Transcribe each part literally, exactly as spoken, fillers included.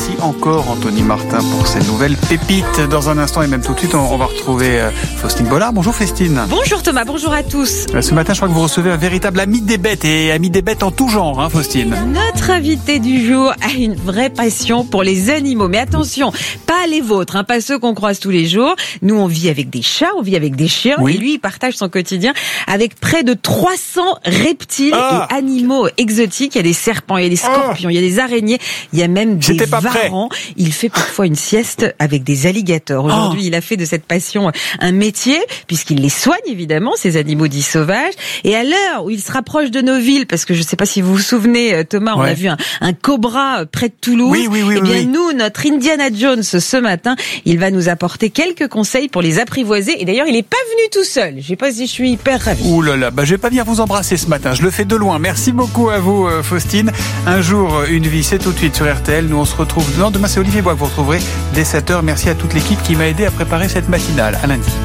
Merci encore Anthony Martin pour ces nouvelles pépites. Dans un instant et même tout de suite, on va retrouver Faustine Bollard. Bonjour Faustine. Bonjour Thomas, bonjour à tous. Ce matin, je crois que vous recevez un véritable ami des bêtes et ami des bêtes en tout genre, hein, Faustine. Notre invité du jour a une vraie passion pour les animaux. Mais attention, pas les vôtres, hein, pas ceux qu'on croise tous les jours. Nous, on vit avec des chats, on vit avec des chiens. Oui. Et lui, il partage son quotidien avec près de trois cents reptiles ah. et animaux exotiques. Il y a des serpents, il y a des scorpions, ah. il y a des araignées, il y a même des J'étais pas varans. Prêt. Il fait parfois une sieste avec des alligators. Aujourd'hui, oh. il a fait de cette passion un métier, puisqu'il les soigne évidemment, ces animaux dits sauvages. Et à l'heure où il se rapproche de nos villes, parce que je ne sais pas si vous vous souvenez, Thomas, on ouais. a vu un, un cobra près de Toulouse. Oui, oui, oui. Eh bien, oui. nous, notre Indiana Jones, ce matin, il va nous apporter quelques conseils pour les apprivoiser. Et d'ailleurs, il n'est pas venu tout seul. Je ne sais pas si je suis hyper ravie. Ouh là là, bah, je vais pas venir vous embrasser ce matin. Je le fais de loin. Merci beaucoup à vous, Faustine. Un jour, une vie, c'est tout de suite sur R T L. Nous, on se retrouve demain. Demain, c'est Olivier Bois que vous retrouverez dès sept heures. Merci à toute l'équipe qui m'a aidé à préparer cette matinale. À lundi.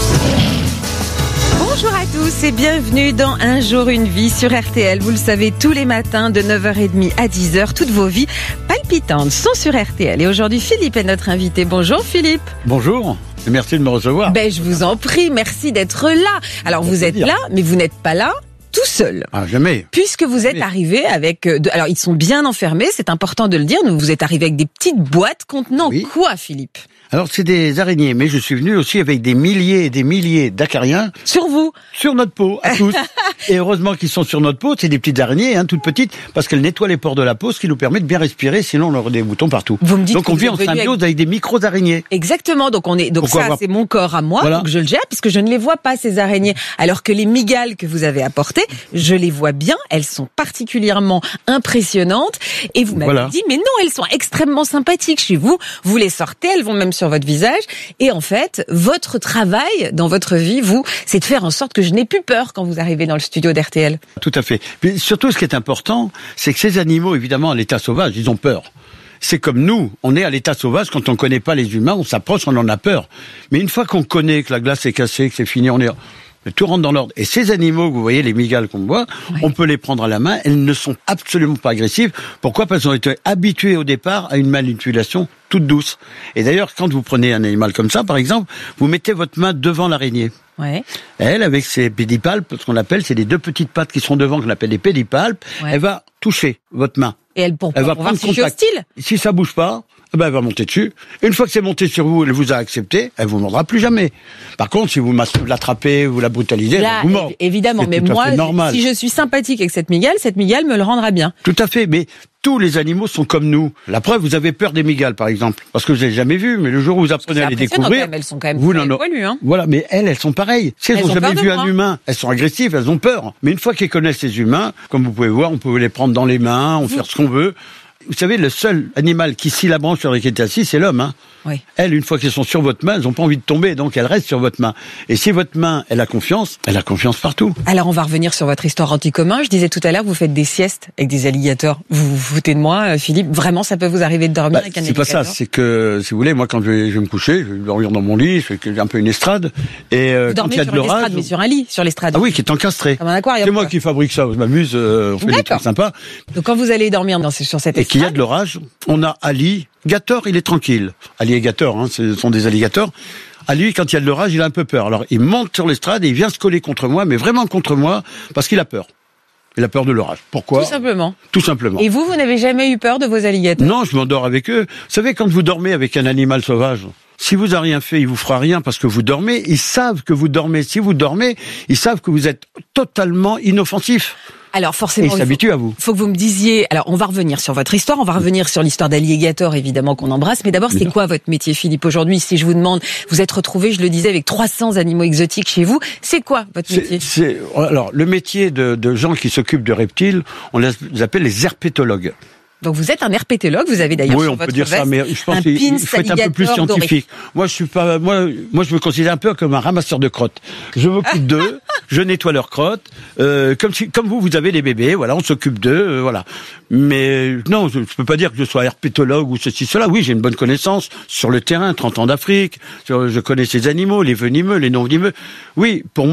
Bonjour à tous et bienvenue dans Un jour une vie sur R T L. Vous le savez, tous les matins de neuf heures trente à dix heures, toutes vos vies palpitantes sont sur R T L. Et aujourd'hui, Philippe est notre invité. Bonjour Philippe. Bonjour. Et merci de me recevoir. Ben, je vous en prie, merci d'être là. Alors, vous êtes là, mais vous n'êtes pas là tout seul. Ah, jamais. Puisque vous êtes jamais. arrivé avec... De, alors, ils sont bien enfermés, c'est important de le dire. Vous êtes arrivé avec des petites boîtes contenant oui. quoi, Philippe ? Alors, c'est des araignées, mais je suis venu aussi avec des milliers et des milliers d'acariens. Sur vous ? Sur notre peau, à tous. Et heureusement qu'ils sont sur notre peau, c'est des petites araignées, hein, toutes petites, parce qu'elles nettoient les pores de la peau, ce qui nous permet de bien respirer, sinon on aurait des boutons partout. Vous me dites donc on vit en symbiose avec... avec des micro-araignées. Exactement, donc on est, donc Pourquoi ça avoir... c'est mon corps à moi, voilà. donc je le gère, puisque je ne les vois pas ces araignées. Alors que les mygales que vous avez apportées, je les vois bien, elles sont particulièrement impressionnantes, et vous m'avez voilà. dit, mais non, elles sont extrêmement sympathiques chez vous, vous les sortez, elles vont même sur votre visage, et en fait, votre travail dans votre vie, vous, c'est de faire en sorte que je n'ai plus peur quand vous arrivez dans le studio d'R T L. Tout à fait. Mais surtout, ce qui est important, c'est que ces animaux, évidemment, à l'état sauvage, ils ont peur. C'est comme nous, on est à l'état sauvage, quand on connaît pas les humains, on s'approche, on en a peur. Mais une fois qu'on connaît que la glace est cassée, que c'est fini, on est... tout rentre dans l'ordre. Et ces animaux, vous voyez, les mygales qu'on voit, ouais. on peut les prendre à la main, elles ne sont absolument pas agressives. Pourquoi ? Parce qu'elles ont été habituées au départ à une manipulation toute douce. Et d'ailleurs, quand vous prenez un animal comme ça, par exemple, vous mettez votre main devant l'araignée. Ouais. Elle, avec ses pédipalpes, ce qu'on appelle, c'est les deux petites pattes qui sont devant, qu'on appelle les pédipalpes, ouais. elle va toucher votre main. Et elle, pour, elle va pour prendre voir si contact. je suis hostile. Si ça bouge pas, ben elle va monter dessus. Une fois que c'est monté sur vous, elle vous a accepté, elle vous mordra plus jamais. Par contre, si vous l'attrapez, vous la brutalisez, là, elle vous mord. Évidemment, mais moi, si je suis sympathique avec cette mygale, cette mygale me le rendra bien. Tout à fait, mais tous les animaux sont comme nous. La preuve, vous avez peur des mygales, par exemple, parce que vous n'avez jamais vu, mais le jour où vous apprenez à les découvrir, quand même, elles sont quand même vous très poilues, hein. Voilà, mais elles, elles sont pareilles. Si elles n'ont jamais vu un humain, elles sont agressives, elles ont peur. Mais une fois qu'elles connaissent les humains, comme vous pouvez voir, on peut les prendre dans les mains, on peut faire ce qu'on veut. Vous savez, le seul animal qui scie la branche sur laquelle il est assis, c'est l'homme. Hein. Oui. Elles, une fois qu'elles sont sur votre main, elles n'ont pas envie de tomber, donc elles restent sur votre main. Et si votre main, elle a confiance, elle a confiance partout. Alors, on va revenir sur votre histoire anti-commun. Je disais tout à l'heure, vous faites des siestes avec des alligators. Vous vous foutez de moi, Philippe ? Vraiment, ça peut vous arriver de dormir bah, avec un c'est alligator ? C'est pas ça, c'est que, si vous voulez, moi, quand je vais, je vais me coucher, je vais dormir dans mon lit, je fais un peu une estrade. Et euh, vous quand il y a de l'orage... Estrade, mais sur un lit, sur l'estrade. Ah oui, qui est encastré. Comme un aquarium. C'est moi qui fabrique ça, je m'amuse, euh, on fait des trucs sympas. Donc quand vous allez dormir dans, sur cette estrade... Et qu'il y a de l'orage, on a Ali. Gator, il est tranquille. Alligator, hein, ce sont des alligators. À lui, quand il y a de l'orage, il a un peu peur. Alors, il monte sur l'estrade et il vient se coller contre moi, mais vraiment contre moi, parce qu'il a peur. Il a peur de l'orage. Pourquoi ? Tout simplement. Tout simplement. Et vous, vous n'avez jamais eu peur de vos alligators ? Non, je m'endors avec eux. Vous savez, quand vous dormez avec un animal sauvage, si vous avez rien fait, il vous fera rien parce que vous dormez. Ils savent que vous dormez. Si vous dormez, ils savent que vous êtes totalement inoffensif. Alors forcément, il s'habitue à vous. Il faut que vous me disiez. Alors, on va revenir sur votre histoire, on va revenir sur l'histoire d'alligator, évidemment qu'on embrasse. Mais d'abord, c'est quoi votre métier, Philippe, aujourd'hui ? Si je vous demande, vous êtes retrouvé, je le disais, avec trois cents animaux exotiques chez vous. C'est quoi votre métier ? c'est, c'est, Alors, le métier de, de gens qui s'occupent de reptiles, on les appelle les herpétologues. Donc vous êtes un herpétologue, vous avez d'ailleurs oui, sur on votre peut dire veste ça, mais je pense qu'il faut être un peu plus scientifique. Doré. Moi, je suis pas, moi, moi, je me considère un peu comme un ramasseur de crottes. Je m'occupe d'eux, je nettoie leurs crottes, euh, comme si, comme vous, vous avez des bébés, voilà, on s'occupe d'eux, euh, voilà. Mais non, je, je peux pas dire que je sois herpétologue ou ceci, cela. Oui, j'ai une bonne connaissance sur le terrain, trente ans d'Afrique, sur, je connais ces animaux, les venimeux, les non venimeux. Oui, pour moi.